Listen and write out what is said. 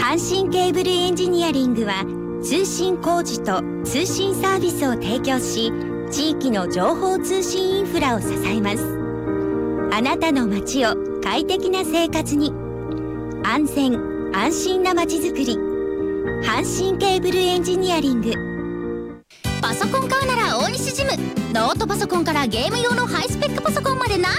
阪神ケーブルエンジニアリングは通信工事と通信サービスを提供し、地域の情報通信インフラを支えます。あなたの街を快適な生活に、安全安心な街づくり、阪神ケーブルエンジニアリング。 パソコン買うなら大西ジム。ノートパソコンからゲーム用のハイスペックパソコンまで